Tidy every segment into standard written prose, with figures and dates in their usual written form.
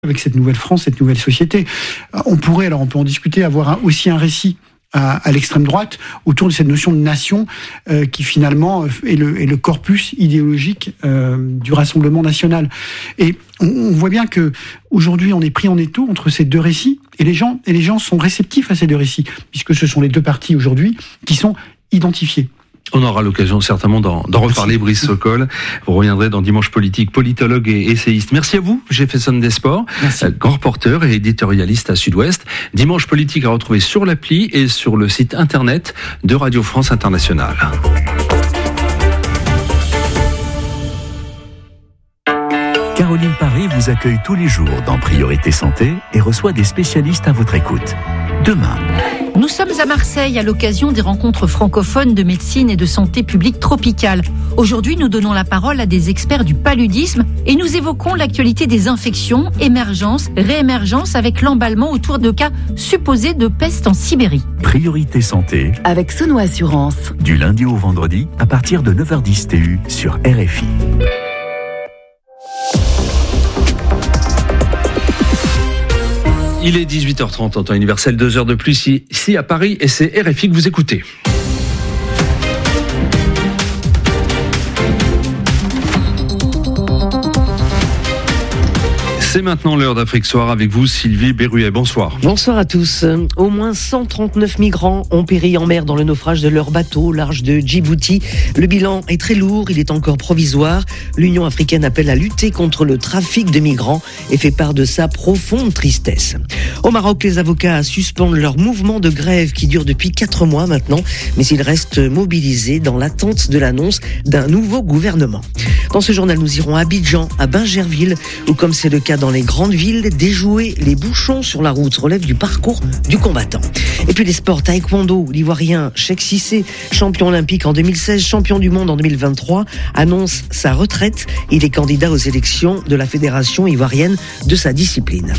avec cette nouvelle France, cette nouvelle société. On peut en discuter, avoir aussi un récit à l'extrême droite autour de cette notion de nation qui finalement est le corpus idéologique du Rassemblement national. Et on voit bien que aujourd'hui on est pris en étau entre ces deux récits et les gens sont réceptifs à ces deux récits puisque ce sont les deux partis aujourd'hui qui sont identifiés. On aura l'occasion certainement d'en reparler, Brice Sokol. Vous reviendrez dans Dimanche Politique, politologue et essayiste. Merci à vous, Jefferson Desports, grand reporter et éditorialiste à Sud-Ouest. Dimanche Politique à retrouver sur l'appli et sur le site internet de Radio France Internationale. Caroline Paré vous accueille tous les jours dans Priorité Santé et reçoit des spécialistes à votre écoute. Demain. Nous sommes à Marseille à l'occasion des rencontres francophones de médecine et de santé publique tropicale. Aujourd'hui, nous donnons la parole à des experts du paludisme et nous évoquons l'actualité des infections, émergence, réémergence avec l'emballement autour de cas supposés de peste en Sibérie. Priorité Santé avec Sono Assurance. Du lundi au vendredi à partir de 9h10 TU sur RFI. Il est 18h30 en temps universel, 2 heures de plus ici à Paris et c'est RFI que vous écoutez. C'est maintenant l'heure d'Afrique Soir avec vous, Sylvie Berruet. Bonsoir. Bonsoir à tous. Au moins 139 migrants ont péri en mer dans le naufrage de leur bateau au large de Djibouti. Le bilan est très lourd, il est encore provisoire. L'Union africaine appelle à lutter contre le trafic de migrants et fait part de sa profonde tristesse. Au Maroc, les avocats suspendent leur mouvement de grève qui dure depuis 4 mois maintenant, mais ils restent mobilisés dans l'attente de l'annonce d'un nouveau gouvernement. Dans ce journal, nous irons à Abidjan, à Bingerville, où comme c'est le cas dans les grandes villes, déjouer les bouchons sur la route relève du parcours du combattant. Et puis les sports, taekwondo, l'Ivoirien Cheikh Cissé, champion olympique en 2016, champion du monde en 2023, annonce sa retraite. Il est candidat aux élections de la Fédération ivoirienne de sa discipline.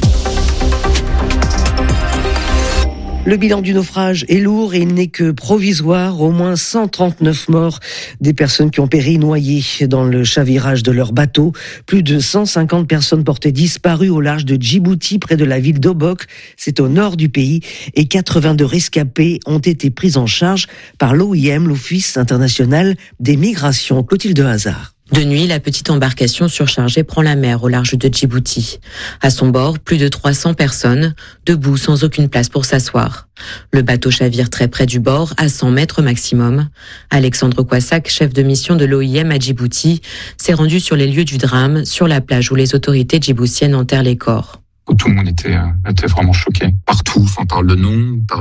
Le bilan du naufrage est lourd et il n'est que provisoire. Au moins 139 morts, des personnes qui ont péri noyées dans le chavirage de leur bateau. Plus de 150 personnes portées disparues au large de Djibouti, près de la ville d'Obok. C'est au nord du pays. Et 82 rescapés ont été pris en charge par l'OIM, l'Office international des migrations. Clotilde Hazard. De nuit, la petite embarcation surchargée prend la mer au large de Djibouti. À son bord, plus de 300 personnes, debout sans aucune place pour s'asseoir. Le bateau chavire très près du bord, à 100 mètres maximum. Alexandre Kouassak, chef de mission de l'OIM à Djibouti, s'est rendu sur les lieux du drame, sur la plage où les autorités djiboutiennes enterrent les corps. Tout le monde était vraiment choqué. Partout, par le nom, par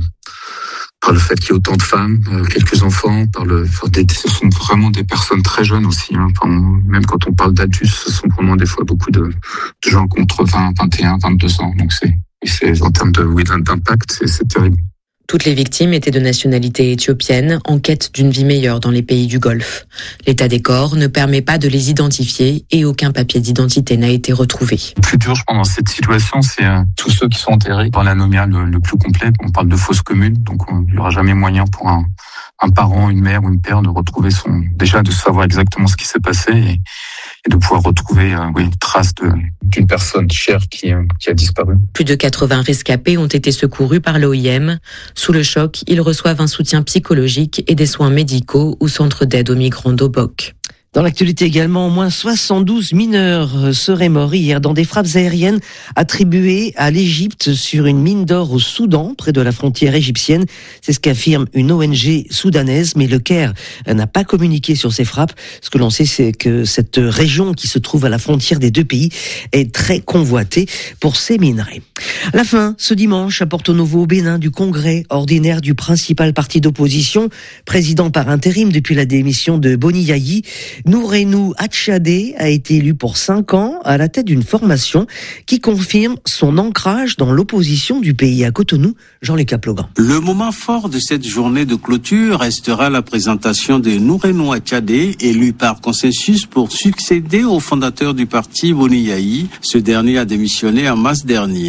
le fait qu'il y ait autant de femmes, quelques enfants, ce sont vraiment des personnes très jeunes aussi. Même quand on parle d'adultes, ce sont vraiment des fois beaucoup de gens contre 20, 21, 22 ans. Donc c'est en termes d'impact, c'est terrible. Toutes les victimes étaient de nationalité éthiopienne, en quête d'une vie meilleure dans les pays du Golfe. L'état des corps ne permet pas de les identifier et aucun papier d'identité n'a été retrouvé. Le plus dur, je pense, dans cette situation, c'est tous ceux qui sont enterrés dans l'anomia le plus complet. On parle de fosse commune, donc il n'y aura jamais moyen pour un parent, une mère ou une père de retrouver déjà de savoir exactement ce qui s'est passé et de pouvoir retrouver une trace d'une personne chère qui a disparu. Plus de 80 rescapés ont été secourus par l'OIM. Sous le choc, ils reçoivent un soutien psychologique et des soins médicaux au centre d'aide aux migrants d'Obok. Dans l'actualité également, au moins 72 mineurs seraient morts hier dans des frappes aériennes attribuées à l'Égypte sur une mine d'or au Soudan, près de la frontière égyptienne. C'est ce qu'affirme une ONG soudanaise, mais le Caire n'a pas communiqué sur ces frappes. Ce que l'on sait, c'est que cette région qui se trouve à la frontière des deux pays est très convoitée pour ses minerais. La fin, ce dimanche, à Porto Novo au Bénin, du congrès ordinaire du principal parti d'opposition, président par intérim depuis la démission de Boni Yayi. Nourenou Atchadé a été élu pour 5 ans à la tête d'une formation qui confirme son ancrage dans l'opposition du pays. À Cotonou, Jean-Luc Aplogan. Le moment fort de cette journée de clôture restera la présentation de Nourenou Atchadé, élu par consensus pour succéder au fondateur du parti Boni Yayi. Ce dernier a démissionné en mars dernier. Le nouveau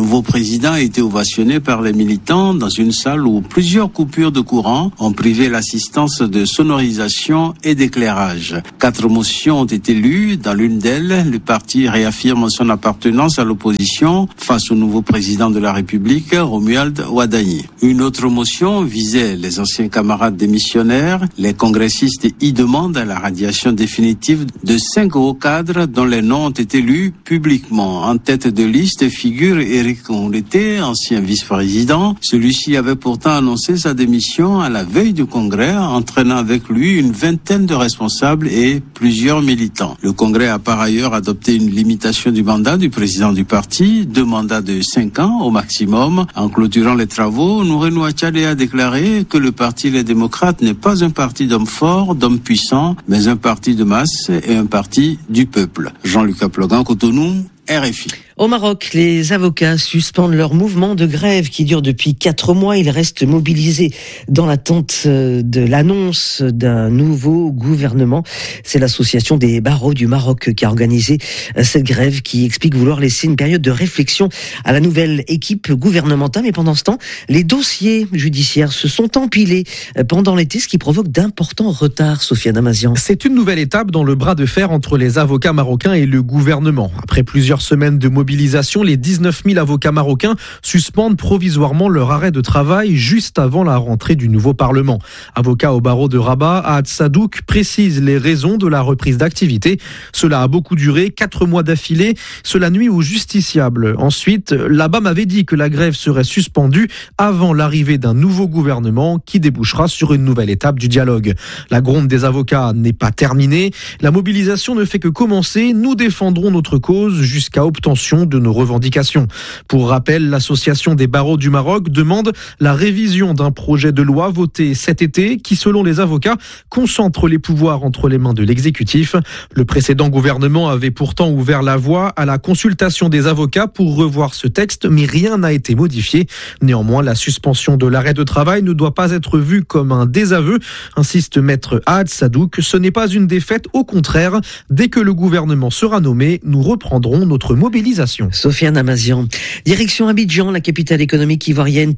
nouveau président a été ovationné par les militants dans une salle où plusieurs coupures de courant ont privé l'assistance de sonorisation et d'éclairage. 4 motions ont été lues. Dans l'une d'elles, le parti réaffirme son appartenance à l'opposition face au nouveau président de la République, Romuald Wadani. Une autre motion visait les anciens camarades démissionnaires. Les congressistes y demandent la radiation définitive de 5 hauts cadres dont les noms ont été lus publiquement. En tête de liste figure Éric Onleté, ancien vice-président. Celui-ci avait pourtant annoncé sa démission à la veille du Congrès, entraînant avec lui une vingtaine de responsables et plusieurs militants. Le Congrès a par ailleurs adopté une limitation du mandat du président du parti, 2 mandats de 5 ans au maximum. En clôturant les travaux, Nourenou Attiadé a déclaré que le parti Les Démocrates n'est pas un parti d'hommes forts, d'hommes puissants, mais un parti de masse et un parti du peuple. Jean-Luc Aplogan, Cotonou, RFI. Au Maroc, les avocats suspendent leur mouvement de grève qui dure depuis 4 mois. Ils restent mobilisés dans l'attente de l'annonce d'un nouveau gouvernement. C'est l'association des barreaux du Maroc qui a organisé cette grève, qui explique vouloir laisser une période de réflexion à la nouvelle équipe gouvernementale. Mais pendant ce temps, les dossiers judiciaires se sont empilés pendant l'été, ce qui provoque d'importants retards. Sofiane Amazian. C'est une nouvelle étape dans le bras de fer entre les avocats marocains et le gouvernement. Après plusieurs semaines de mobilisation, les 19 000 avocats marocains suspendent provisoirement leur arrêt de travail juste avant la rentrée du nouveau Parlement. Avocat au barreau de Rabat, Ahad Sadouk précise les raisons de la reprise d'activité. Cela a beaucoup duré, 4 mois d'affilée. Cela nuit aux justiciables. Ensuite, la BAM avait dit que la grève serait suspendue avant l'arrivée d'un nouveau gouvernement qui débouchera sur une nouvelle étape du dialogue. La gronde des avocats n'est pas terminée. La mobilisation ne fait que commencer. Nous défendrons notre cause jusqu'à obtention de nos revendications. Pour rappel, l'association des barreaux du Maroc demande la révision d'un projet de loi voté cet été qui, selon les avocats, concentre les pouvoirs entre les mains de l'exécutif. Le précédent gouvernement avait pourtant ouvert la voie à la consultation des avocats pour revoir ce texte, mais rien n'a été modifié. Néanmoins, la suspension de l'arrêt de travail ne doit pas être vue comme un désaveu, insiste maître Ahad Sadouk. Ce n'est pas une défaite, au contraire. Dès que le gouvernement sera nommé, nous reprendrons notre mobilisation. Sofiane Amazian. Direction Abidjan, la capitale économique ivoirienne,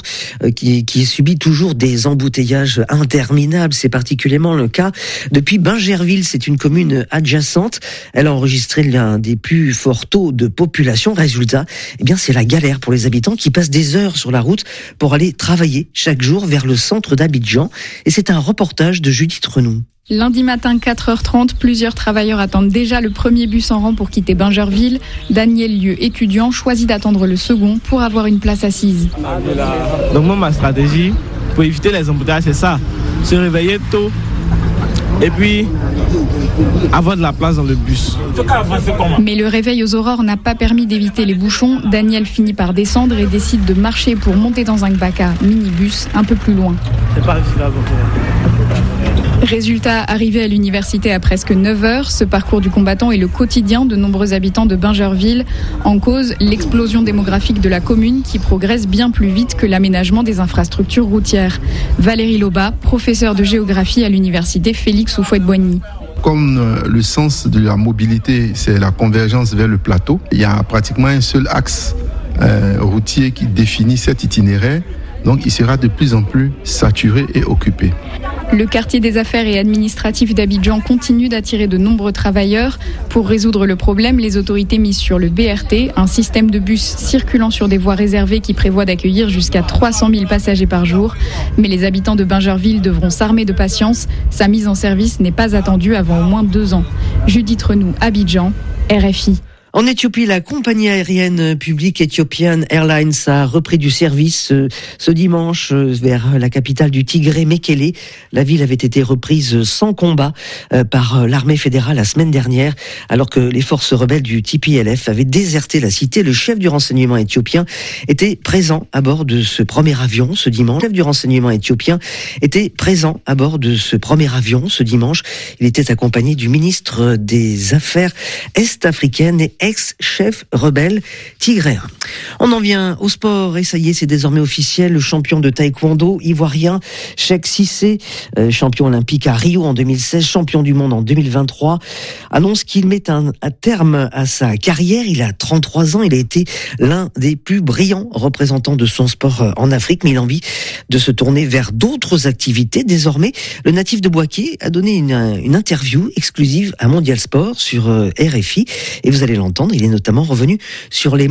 qui subit toujours des embouteillages interminables. C'est particulièrement le cas depuis Bingerville. C'est une commune adjacente. Elle a enregistré l'un des plus forts taux de population. Résultat, c'est la galère pour les habitants qui passent des heures sur la route pour aller travailler chaque jour vers le centre d'Abidjan. Et c'est un reportage de Judith Renou. Lundi matin, 4h30, plusieurs travailleurs attendent déjà le premier bus en rang pour quitter Bingerville. Daniel Lieu, étudiant, choisit d'attendre le second pour avoir une place assise. Donc moi, ma stratégie pour éviter les embouteillages, c'est ça. Se réveiller tôt et puis avoir de la place dans le bus. Mais le réveil aux aurores n'a pas permis d'éviter les bouchons. Daniel finit par descendre et décide de marcher pour monter dans un Gbaka minibus un peu plus loin. C'est pas réfléchissable. Résultat, arrivé à l'université à presque 9h, ce parcours du combattant est le quotidien de nombreux habitants de Bingerville. En cause, l'explosion démographique de la commune qui progresse bien plus vite que l'aménagement des infrastructures routières. Valérie Loba, professeure de géographie à l'université Félix Houphouët-Boigny. Comme le sens de la mobilité, c'est la convergence vers le plateau, il y a pratiquement un seul axe routier qui définit cet itinéraire. Donc il sera de plus en plus saturé et occupé. Le quartier des affaires et administratif d'Abidjan continue d'attirer de nombreux travailleurs. Pour résoudre le problème, les autorités misent sur le BRT, un système de bus circulant sur des voies réservées qui prévoit d'accueillir jusqu'à 300 000 passagers par jour. Mais les habitants de Bingerville devront s'armer de patience. Sa mise en service n'est pas attendue avant au moins 2 ans. Judith Renou, Abidjan, RFI. En Éthiopie, la compagnie aérienne publique Ethiopian Airlines a repris du service ce dimanche vers la capitale du Tigré, Mekele. La ville avait été reprise sans combat par l'armée fédérale la semaine dernière, alors que les forces rebelles du TPLF avaient déserté la cité. Le chef du renseignement éthiopien était présent à bord de ce premier avion ce dimanche. Le chef du renseignement éthiopien était présent à bord de ce premier avion ce dimanche. Il était accompagné du ministre des Affaires est-africaines et ex-chef rebelle tigréen. On en vient au sport et ça y est, c'est désormais officiel. Le champion de taekwondo ivoirien, Cheikh Cissé, champion olympique à Rio en 2016, champion du monde en 2023, annonce qu'il met un terme à sa carrière. Il a 33 ans, il a été l'un des plus brillants représentants de son sport en Afrique, mais il a envie de se tourner vers d'autres activités. Désormais, le natif de Bouaké a donné une interview exclusive à Mondial Sport sur RFI et vous allez l'entendre, il est notamment revenu sur les